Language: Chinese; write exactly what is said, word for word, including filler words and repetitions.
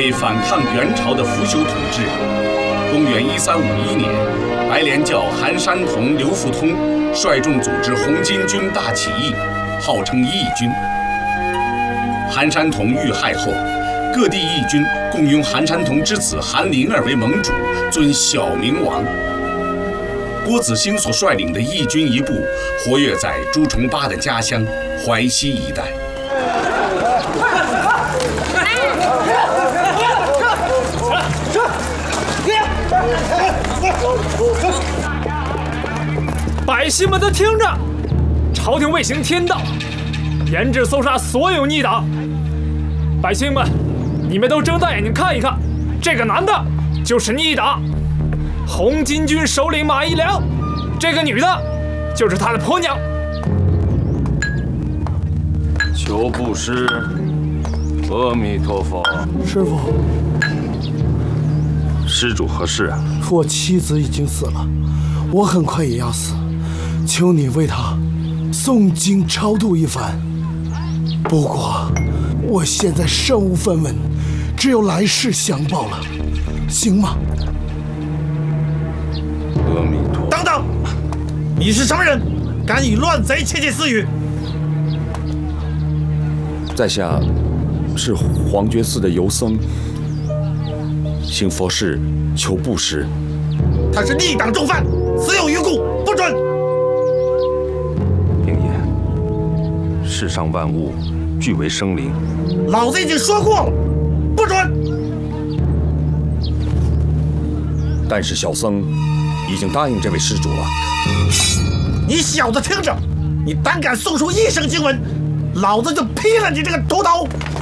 为反抗元朝的腐朽统治，公元一三五一年，白莲教韩山童、刘福通率众组织红巾军大起义，号称义军。韩山童遇害后，各地义军共拥韩山童之子韩林儿为盟主，尊小明王。郭子兴所率领的义军一部活跃在朱重八的家乡淮西一带。 百姓们都听着，朝廷未行天道，严制搜杀所有逆党。百姓们，你们都睁大眼睛看一看，这个男的就是逆党红巾军首领马一良，这个女的就是他的婆娘。 求布施，阿弥陀佛。 师傅， 施主何事啊？ 我妻子已经死了，我很快也要死，求你为她诵经超度一番。不过我现在身无分文，只有来世相报了，行吗？ 阿弥陀。 等等，你是什么人？敢与乱贼窃窃私语？ 在下是黄觉寺的游僧，行佛事求布施。 他是逆党重犯，死有余辜，不准！ 明言，世上万物俱为生灵， 老子已经说过了，不准！ 但是小僧已经答应这位施主了。 你小子听着，你胆敢送出一声经文，老子就劈了你这个头头！